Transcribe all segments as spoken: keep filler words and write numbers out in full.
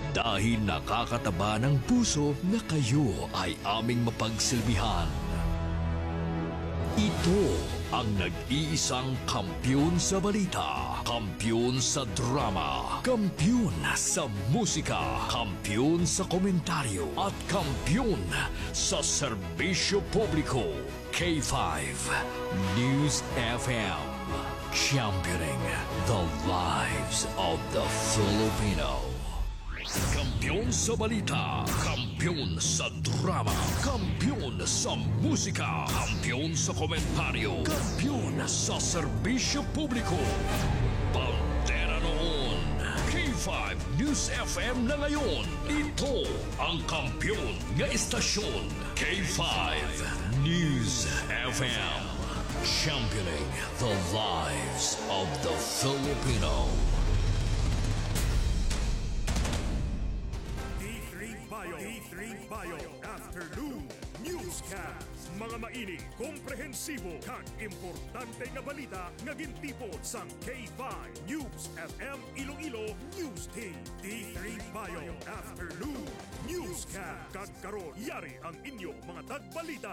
Dahil nakakataba ng puso na kayo ay aming mapagsilbihan. Ito ang nag-iisang kampiyon sa balita, kampiyon sa drama, kampiyon sa musika, kampiyon sa komentaryo, at kampiyon sa serbisyo publiko. K five News F M, championing the lives of the Filipino. Kampiyon sa balita, kampiyon sa drama, kampiyon sa musika, kampiyon sa komentaryo, kampiyon sa serbisyo publiko. Pantera noon, K five News F M na ngayon. Ito ang kampiyon ng istasyon, K five News F M, championing the lives of the Filipino. D three Bio Afternoon Newscast. Mga mainit, komprehensibo kag importante nga balita nga gintipon sa K five News F M Iloilo News Team. D three Bio Afternoon Newscast. Kag karon yari ang inyo mga tagbalita.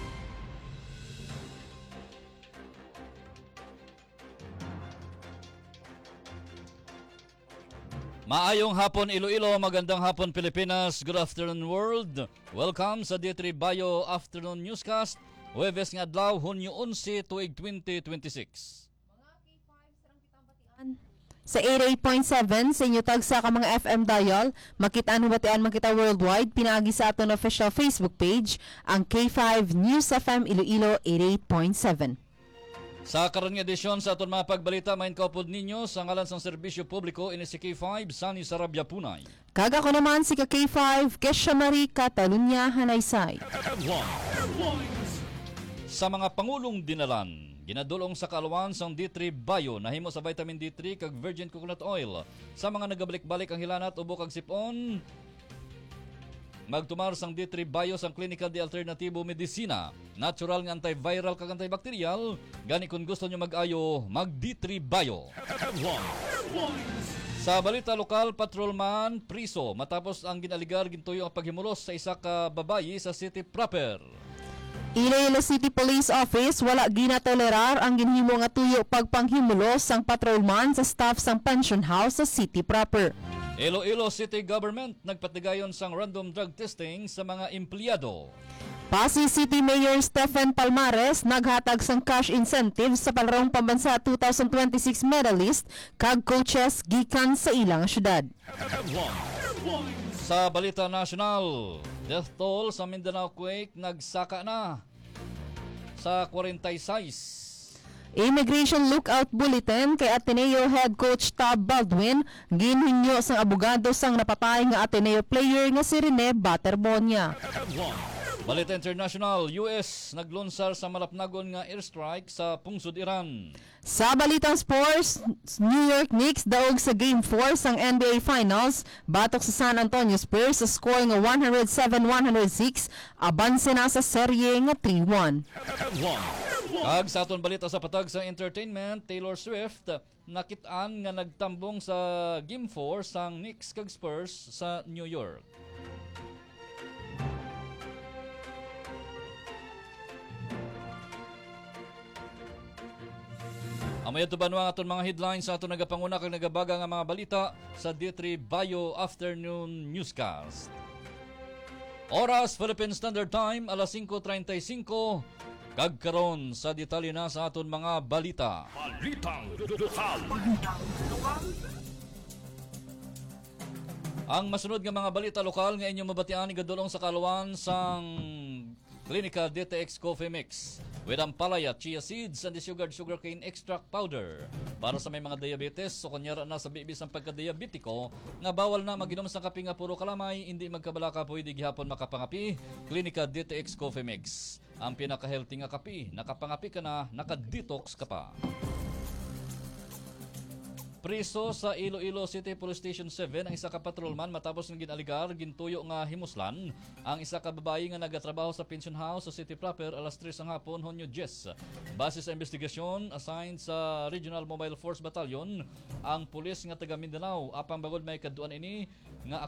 Maayong hapon Iloilo, magandang hapon Pilipinas, good afternoon world. Welcome sa D three Bio Afternoon Newscast, Huwebes nga adlaw, Hunyo eleven, tuig twenty twenty-six. Sa eighty-eight point seven sa inyo tagsa ka mga F M dial, makitaan batian makita worldwide, pinaagi sa aton official Facebook page, ang K five News F M Iloilo eighty-eight point seven. Sa karon nga edisyon sa aton mga pagbalita, main kaupod ninyo sa ngalan sang serbisyo publiko ini si K five Sunny Sarabia Punay. Kaga ko naman si ka K five Kesha Marie Catalunya Hanaysay. Sa mga pangulong dinalan, ginadulong sa kaalawan sang D three Bio nahimo sa vitamin D three kag virgin coconut oil. Sa mga nagabalik-balik ang hilanat ubo kag sipon, magtumar sang D three Bio sang clinical di alternatibo medisina, natural nga antiviral kag antibacterial. Gani kung gusto nyo mag-ayo, mag D three Bio. Sa balita lokal, patrolman priso matapos ang ginaligar gintuyo ang paghimulos sa isa ka babayi sa city proper. Iloilo City Police Office wala ginatolerar ang ginhimo nga tuyo pagpanghimulos sang patrolman sa staff sang pension house sa city proper. Iloilo City Government nagpatigayon sang random drug testing sa mga empleyado. Pasig City Mayor Stephen Palmares naghatag sang cash incentives sa palarong pambansa twenty twenty-six medalist kag coaches gikan sa ilang syudad. Sa balita nasyonal, death toll sa Mindanao quake nagsaka na sa forty-six. Immigration Lookout Bulletin kay Ateneo Head Coach Tab Baldwin ginhinyo sang abogado sang napatay nga Ateneo player nga si Rene Baterbonia. Balita international, U S naglunsar sa malapnagon nga airstrike sa pungsod Iran. Sa balitang sports, New York Knicks daog sa Game four sang N B A Finals batok sa San Antonio Spurs sa score nga one oh seven one oh six, abanse na sa serye nga three one. Kag sa aton balita sa patag sa entertainment, Taylor Swift nakitaan nga nagtambong sa Game four sang Knicks kag Spurs sa New York. Amay ito ba nga aton mga headlines sa aton nagapanguna kag nagabaga nga mga balita sa D three Bio Afternoon Newscast. Oras Philippine Standard Time alas five thirty-five. Kag karon sa detalye na sa aton mga balita. Balitang lokal. Ang masunod nga mga balita lokal nga inyong mabatian igadulong sa kaluwan sang Clinica D T X Coffee Mix with ampalaya, chia seeds, and sugared sugarcane extract powder. Para sa may mga diabetes, so kunyara na sa bibis ang pagka-diabetiko, nga bawal na maginom sa kape nga puro kalamay, hindi magkabalaka pwede gihapon makapangapi, Clinica D T X Coffee Mix. Ang pinaka-healthy nga kape, nakapangapi ka na, naka-detox ka pa. Priso sa Iloilo City Police Station seven ang isa ka patrolman matapos ng ginaligar, gintuyo nga himuslan ang isa ka babae nga nagatrabaho sa pension house sa city proper alas tres ng hapon, Hunyo ten. Base sa investigasyon assigned sa Regional Mobile Force Battalion, ang pulis nga taga Mindanao apang bagod may kaduan ini